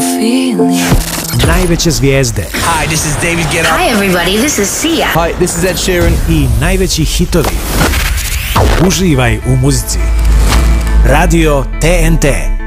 feeling. Najveće zvijezde. Hi, this is David Guetta. Hi everybody, this is Sia. Hi, this is Ed Sheeran. I najveći hitovi. Uživaj u muzici. Radio TNT.